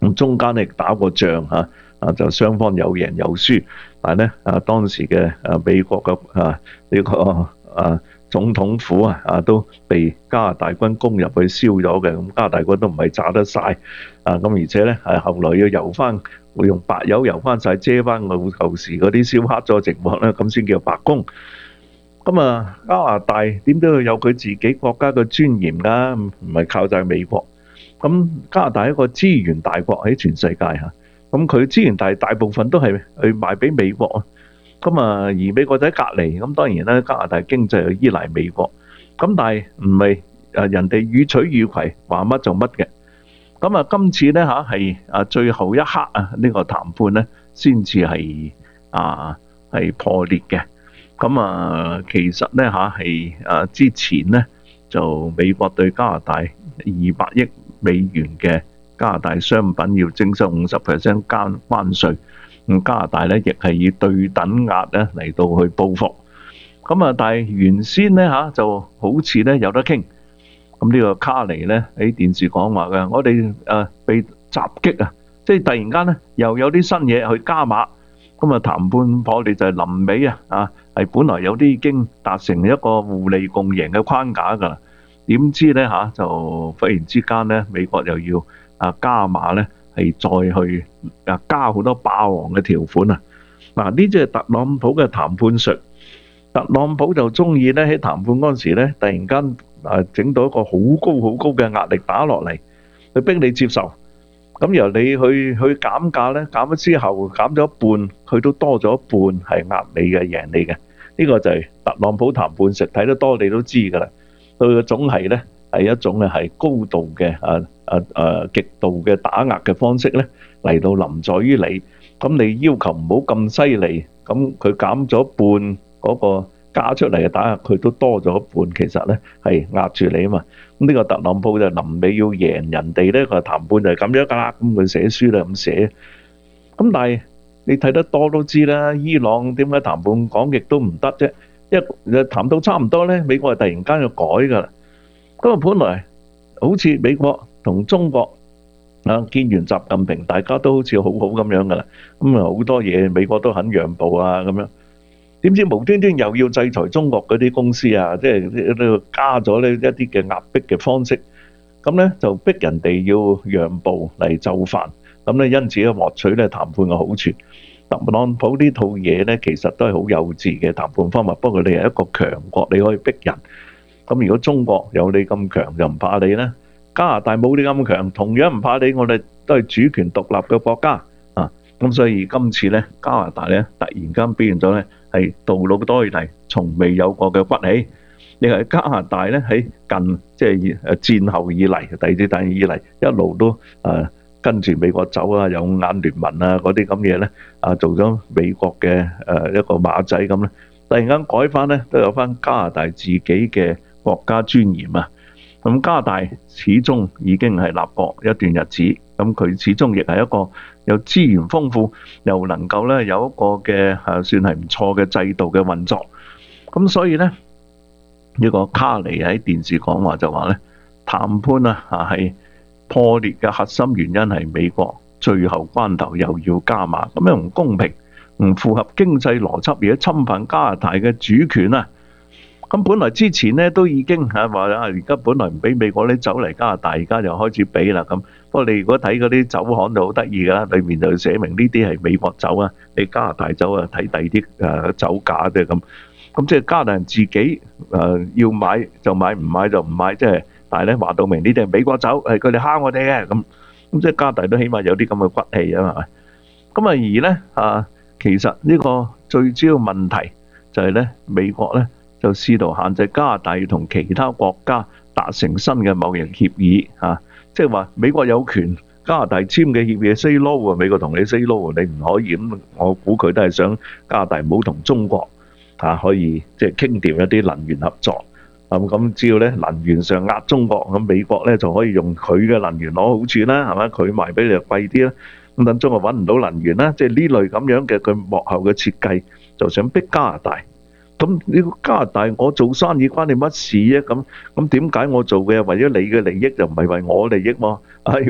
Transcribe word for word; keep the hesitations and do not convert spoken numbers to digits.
咁中間咧打過仗嚇，啊就雙方有贏有輸，但係咧啊當時嘅啊美國嘅啊呢個啊總統府啊啊都被加拿大軍攻入去燒咗嘅，咁加拿大軍都唔係炸得晒啊，咁而且咧係後來要油翻，會用白油油翻晒遮翻舊舊時嗰啲燒黑咗嘅情況咧，咁先叫白宮。咁啊加拿大點都要有佢自己國家嘅尊嚴㗎，唔係靠晒美國。咁加拿大係一個資源大國喺全世界嚇，咁佢資源大大部分都係去賣俾美國啊。咁啊，而美國就喺隔離，咁當然咧加拿大經濟又依賴美國。咁但係唔係誒人哋予取予攜，話乜就乜嘅。咁啊，今次咧嚇係啊最後一刻啊，呢個談判咧先至係啊係破裂嘅。咁啊，其實咧嚇係啊之前咧就美國對加拿大二百億美元嘅加拿大商品要徵收五十 percent 關關稅，咁加拿大咧亦係以對等額咧嚟到去報復。咁啊，但係原先咧嚇就好似咧有得傾。咁呢個卡尼咧喺電視講話嘅，我哋誒被襲擊啊，即係突然間咧又有啲新嘢去加碼。咁啊談判破裂就係臨尾啊，啊係本來有啲已經達成一個互利共贏嘅框架㗎啦。點知咧嚇就忽然之間咧，美國又要啊加碼咧，係再去啊加好多霸王嘅條款啊！嗱，呢啲係特朗普嘅談判術。特朗普就中意咧喺談判嗰陣時咧，突然間啊整到一個好高好高嘅壓力打落嚟，去逼你接受。咁由你去去減價咧，減咗之後減咗一半，佢都多咗一半係壓你嘅贏你嘅。呢個就係特朗普談判術，睇得多你都知㗎啦。佢嘅總係咧係一種咧係高度嘅啊啊啊極度嘅打壓嘅方式咧嚟到臨在於你。咁你要求唔好咁犀利，咁佢減咗半嗰個加出嚟嘅打壓，佢都多咗一半，其實咧係壓住你啊嘛。咁呢個特朗普就臨尾要贏人哋咧，個談判就係咁樣㗎啦。咁佢寫書咧咁寫。咁但係你睇得多都知啦，伊朗點解談判講極都唔得啫？一談到差唔多咧，美國係突然間要改㗎啦。咁啊，本來好似美國同中國啊見完習近平，大家都好似好好咁樣㗎啦。咁啊好多嘢美國都肯讓步啊咁樣。點知無端端又要制裁中國嗰啲公司啊？即係喺度加咗呢一啲嘅壓迫嘅方式，咁咧就逼人哋要讓步嚟就範。咁咧因此咧獲取咧談判嘅好處。特朗普呢套嘢咧其實都係好幼稚嘅談判方法。不過你係一個強國，你可以逼人。咁如果中國有你咁強，就唔怕你咧。加拿大冇你咁強，同樣唔怕你。我哋都係主權獨立嘅國家啊。咁所以今次咧加拿大咧突然間表現咗咧。係杜魯多以嚟從未有過嘅骨氣，你係加拿大咧喺近即係誒戰後以嚟，第二次大戰以嚟一路都誒跟住美國走啊，有五眼聯盟啊嗰啲咁嘢咧，啊做咗美國嘅誒一個馬仔咁咧，突然間改翻咧都有翻加拿大自己嘅國家尊嚴啊！咁加拿大始終已經係立國一段日子，咁佢始終亦係一個有資源豐富，又能夠咧有一個嘅誒算係唔錯嘅制度嘅運作。咁所以咧呢個卡尼喺電視講話就話咧，談判啊係破裂嘅核心原因係美國最後關頭又要加碼，咁樣唔公平，唔符合經濟邏輯，而且侵犯加拿大嘅主權啊！咁本來之前咧都已經嚇話啊，而家本來唔俾美國啲酒嚟加拿大，而家又開始俾啦咁。不過你如果睇嗰啲酒行就好得意㗎啦，裏面就寫明呢啲係美國酒啊，你加拿大酒啊睇第二啲誒酒價啫咁。咁即係加拿大人自己誒要買就買，唔買就唔買，即係但係咧話到明呢啲係美國酒，係佢哋蝦我哋嘅咁。咁即係加拿大都起碼有啲咁嘅骨氣啊嘛。咁啊而咧啊，其實呢個最主要問題就係咧美國咧。就試圖限制加拿大要同其他國家達成新嘅貿易協議嚇，即係話美國有權加拿大簽嘅協議 say no 喎，美國同你 say no 喎，你唔可以咁。我估佢都係想加拿大唔好同中國嚇可以即係傾掂一啲能源合作。咁咁只要咧能源上壓中國，咁美國咧就可以用佢嘅能源攞好處啦，係咪？佢賣俾你就貴啲啦。咁等中國揾唔到能源啦，即係呢類咁樣嘅佢幕後嘅設計，就想逼加拿大。咁呢個加拿大，我做生意關你乜事啫？咁咁點解我做嘅係為咗你嘅利益，就唔係為我利益喎？